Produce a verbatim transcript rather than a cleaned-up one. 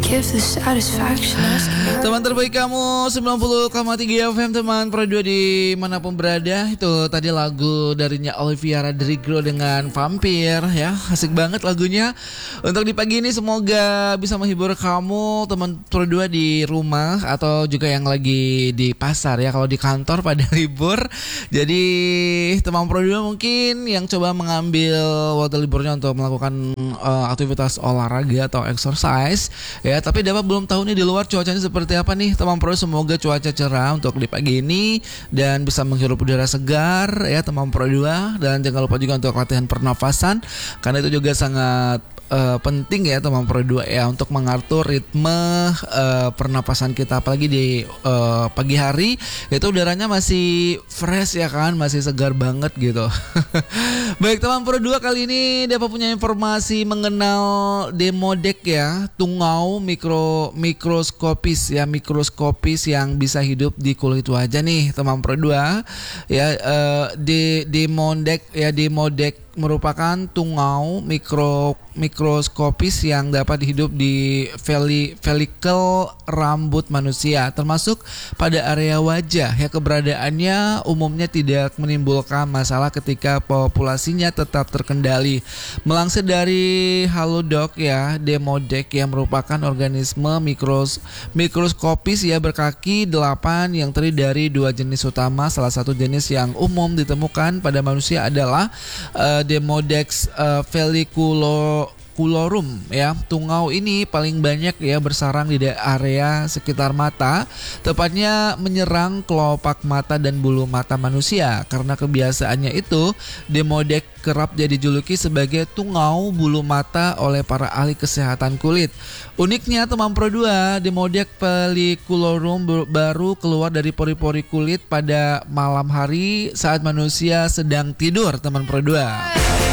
give the satisfaction asking. Teman terbaik kamu sembilan puluh koma tiga F M, teman Pro dua dimanapun berada. Itu tadi lagu darinya Olivia Rodrigo dengan Vampir ya. Asik banget lagunya. Untuk di pagi ini semoga bisa menghibur kamu teman Pro dua di rumah atau juga yang lagi di pasar ya. Kalau di kantor pada libur. Jadi teman Pro dua mungkin yang coba mengambil waktu liburnya untuk melakukan uh, aktivitas olahraga atau exercise ya, tapi dapat belum tahu nih di luar cuacanya seperti apa nih teman Pro. Semoga cuaca cerah untuk di pagi ini dan bisa menghirup udara segar ya teman Pro dua. Dan jangan lupa juga untuk latihan pernafasan karena itu juga sangat uh, penting ya teman Pro dua ya, untuk mengatur ritme uh, pernapasan kita, apalagi di uh, pagi hari itu udaranya masih fresh ya kan, masih segar banget gitu. Baik teman Pro dua, kali ini dapat punya informasi mengenal Demodex ya, tungau mikro mikroskopis ya, mikroskopis yang bisa hidup di kulit wajah nih teman Pro dua ya. uh, de Demodex ya, Demodex merupakan tungau mikro mikroskopis yang dapat hidup di veli, velikel rambut manusia, termasuk pada area wajah ya. Keberadaannya umumnya tidak menimbulkan masalah ketika populasinya tetap terkendali. Melansir dari Halodoc ya, Demodex yang merupakan organisme mikros mikroskopis ya berkaki delapan yang terdiri dari dua jenis utama. Salah satu jenis yang umum ditemukan pada manusia adalah uh, Demodex uh, veliculo Culorum ya. Tungau ini paling banyak ya bersarang di area sekitar mata, tepatnya menyerang kelopak mata dan bulu mata manusia. Karena kebiasaannya itu, Demodex kerap jadi juluki sebagai tungau bulu mata oleh para ahli kesehatan kulit. Uniknya teman Pro dua, Demodex veliculorum baru keluar dari pori-pori kulit pada malam hari saat manusia sedang tidur teman Pro dua.